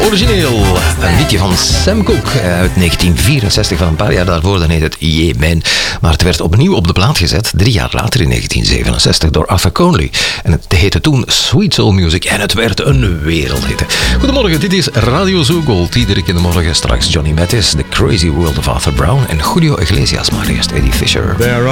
Origineel, een liedje van Sam Cooke uit 1964, van een paar jaar daarvoor, dan heet het Yeah Man. Maar het werd opnieuw op de plaat gezet, 3 jaar later in 1967, door Arthur Conley. En het heette toen Sweet Soul Music en het werd een wereldhit. Goedemorgen, dit is Radio Zoo Gold. Iedere keer de morgen straks Johnny Mathis, The Crazy World of Arthur Brown en Julio Iglesias, maar eerst Eddie Fisher.